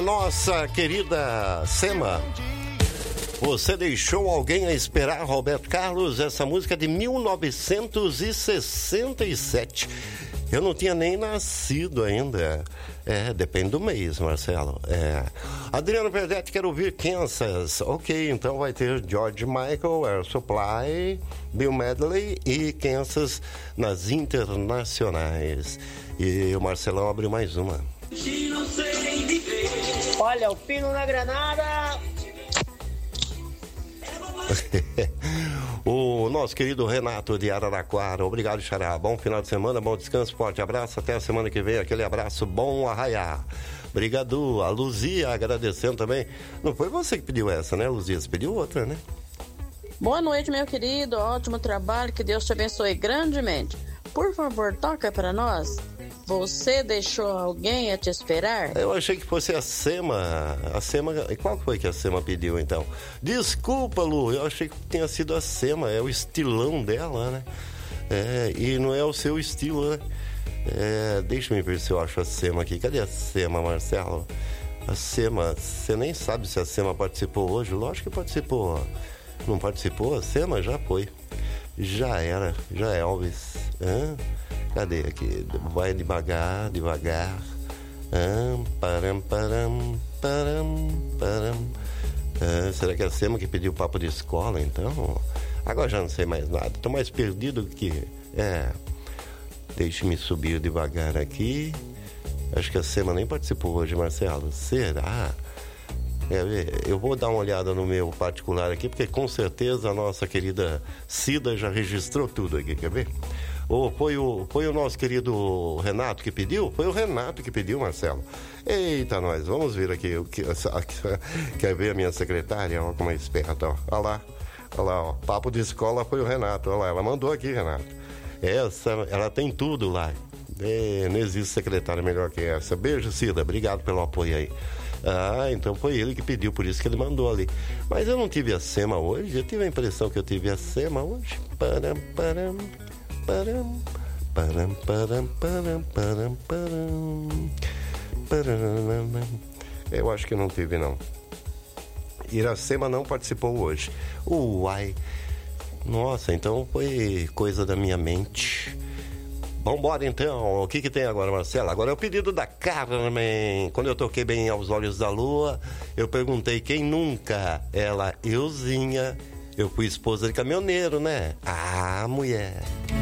nossa querida Sema. Você deixou alguém a esperar, Roberto Carlos? Essa música é de 1967. Eu não tinha nem nascido ainda. Depende do mês, Marcelo. Adriano Verdetti, quero ouvir Kansas. Ok, então vai ter George Michael, Air Supply, Bill Medley e Kansas nas internacionais. E o Marcelão abriu mais uma. Olha, o pino na granada. O nosso querido Renato de Araraquara, obrigado, Xará. Bom final de semana, bom descanso, forte abraço, até a semana que vem, aquele abraço, bom arraiar. Obrigado, a Luzia agradecendo também. Não foi você que pediu essa, né, Luzia? Você pediu outra, né? Boa noite, meu querido, ótimo trabalho, que Deus te abençoe grandemente. Por favor, toca para nós. Você deixou alguém a te esperar? Eu achei que fosse a Sema. A Sema. E qual foi que a Sema pediu, então? Desculpa, Lu. Eu achei que tinha sido a Sema. É o estilão dela, né? E não é o seu estilo, né? Deixa eu ver se eu acho a Sema aqui. Cadê a Sema, Marcelo? A Sema. Você nem sabe se a Sema participou hoje. Lógico que participou. Não participou? A Sema já foi. Já era. Já é Elvis. Cadê aqui? Vai devagar, devagar. Param, param, param, param. Será que é a Sema que pediu papo de escola, então? Agora já não sei mais nada. Tô mais perdido que... Deixe-me subir devagar aqui. Acho que a Sema nem participou hoje, Marcelo. Será? Eu vou dar uma olhada no meu particular aqui, porque com certeza a nossa querida Cida já registrou tudo aqui, quer ver? Foi o nosso querido Renato que pediu? Foi o Renato que pediu, Marcelo. Eita, nós, vamos ver aqui. Quer ver a minha secretária? Olha como é esperta, ó. Olha lá, ó. Papo de escola foi o Renato. Olha lá, ela mandou aqui, Renato. Ela tem tudo lá. Não existe secretária melhor que essa. Beijo, Cida. Obrigado pelo apoio aí. Então foi ele que pediu, por isso que ele mandou ali. Mas eu não tive a Sema hoje. Eu tive a impressão que eu tive a Sema hoje. Param, param. Param, param, param, param, param, param, param. Eu acho que não teve, não. Iracema não participou hoje. Uai. Nossa, então foi coisa da minha mente. Vambora então. O que tem agora, Marcelo? Agora é o pedido da Carmen. Quando eu toquei bem Aos Olhos da Lua, eu perguntei quem nunca. Ela, euzinha. Eu fui esposa de caminhoneiro, né? Mulher.